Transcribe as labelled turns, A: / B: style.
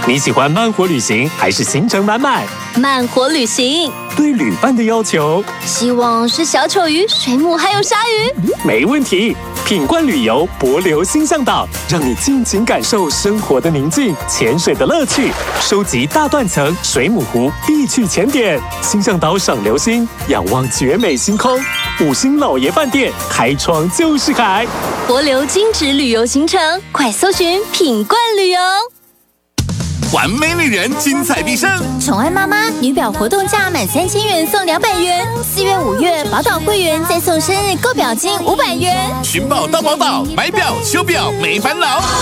A: 你喜欢慢活旅行还是行程满满？
B: 慢活旅行，
A: 对旅伴的要求，
B: 希望是小丑鱼、水母还有鲨鱼。
A: 没问题。品冠旅游帛琉星象岛，让你尽情感受生活的宁静、潜水的乐趣，收集大断层、水母湖必去潜点。星象岛赏流星，仰望绝美星空，5星老爷饭店，开窗就是海。
B: 帛琉精致旅游行程，快搜寻品冠旅游。
C: 完美女人，精彩必胜！
D: 宠爱妈妈女表活动价满3000元送200元，4月、5月宝岛会员再送生日购表金500元。
C: 寻宝到宝岛，买表修表没烦恼。